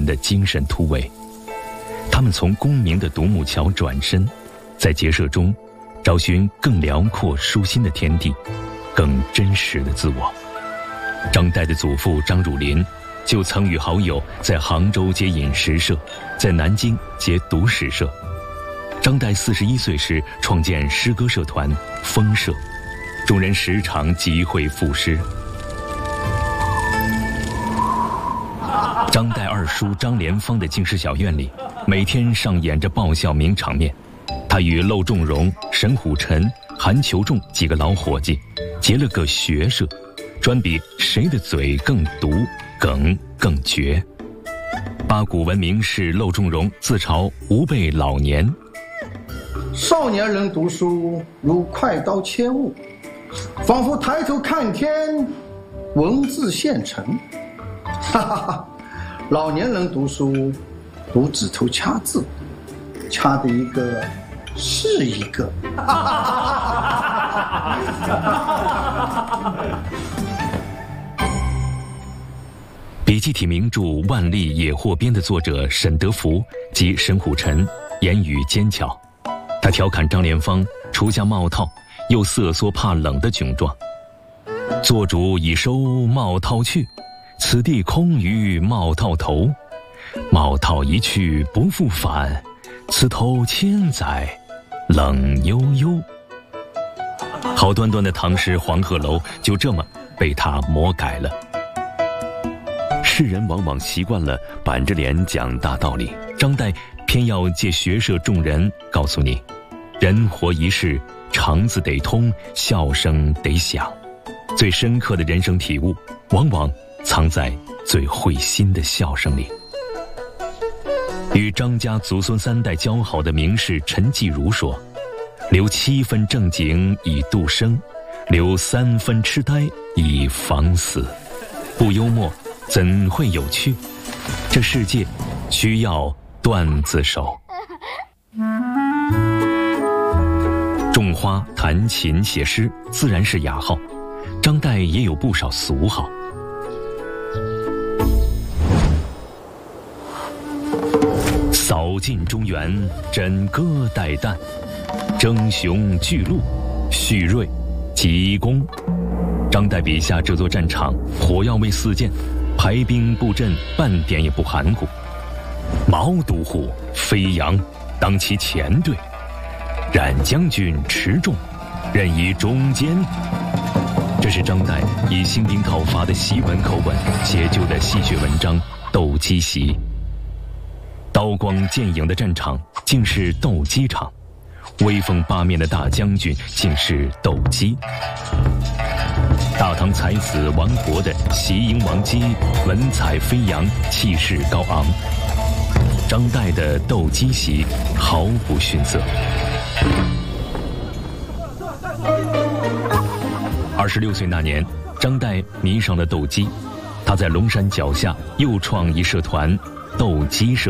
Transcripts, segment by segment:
的精神突围。他们从功名的独木桥转身，在结社中找寻更辽阔舒心的天地，更真实的自我。张岱的祖父张汝霖就曾与好友在杭州结饮食社，在南京结读史社。张岱41岁时创建诗歌社团风社，众人时常集会赋诗。张岱二叔张莲芳的进士小院里，每天上演着爆笑名场面。他与窦仲荣、沈虎臣、韩求仲几个老伙计结了个学社，专比谁的嘴更毒，梗更绝。八股文名士窦仲荣自嘲吾辈老年， 少年人读书如快刀切物，仿佛抬头看天，文字现成。哈哈哈，老年人读书如指头掐字，掐的一个是一个。 笔记体名著《万历野获编》的作者沈德福及沈虎臣言语尖巧，他调侃张莲芳除下帽套又瑟缩怕冷的窘状。做主已收帽套去，此地空余帽套头。帽套一去不复返，此头千载冷悠悠。好端端的唐诗《黄鹤楼》就这么被他魔改了。世人往往习惯了板着脸讲大道理，张岱偏要借学社众人告诉你，人活一世，肠子得通，笑声得响。最深刻的人生体悟，往往藏在最会心的笑声里。与张家祖孙三代交好的名士陈继儒说：留7分正经以度生，留3分痴呆以防死。不幽默怎会有趣？这世界需要段子手。种花、弹琴、写诗自然是雅号，张岱也有不少俗号。扫尽中原，枕戈待旦，争雄巨鹿，蓄锐急攻。张岱笔下这座战场火药味四溅，排兵布阵半点也不含糊。毛都护、飞扬当其前队，冉将军持重，任以中间。这是张岱以兴兵讨伐的檄文口吻写就的戏谑文章《斗鸡檄》。刀光剑影的战场竟是斗鸡场，威风八面的大将军竟是斗鸡。大唐才子王勃的习鹰王鸡，文采飞扬，气势高昂。张岱的斗鸡檄毫不逊色。26岁那年，张岱迷上了斗鸡，他在龙山脚下又创一社团斗鸡社。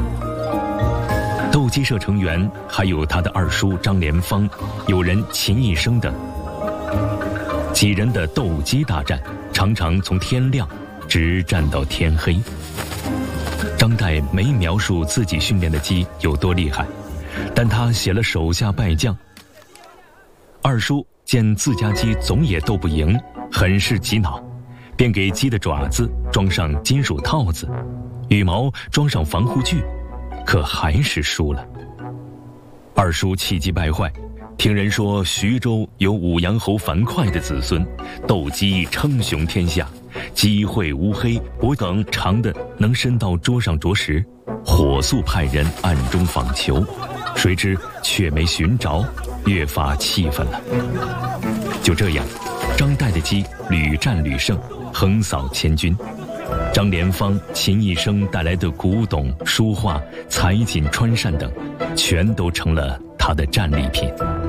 斗鸡社成员还有他的二叔张莲芳，友人秦一生等。几人的斗鸡大战常常从天亮直战到天黑。张岱没描述自己训练的鸡有多厉害，但他写了手下败将。二叔见自家鸡总也斗不赢，很是急恼，便给鸡的爪子装上金属套子，羽毛装上防护具，可还是输了。二叔气急败坏，听人说徐州有武阳侯樊哙的子孙，斗鸡称雄天下，鸡喙乌黑，脖梗长的能伸到桌上啄食，火速派人暗中访求，谁知却没寻着，越发气愤了。就这样，张岱的鸡屡战屡胜，横扫千军。张莲芳、秦一生带来的古董、书画、彩锦、川扇等，全都成了他的战利品。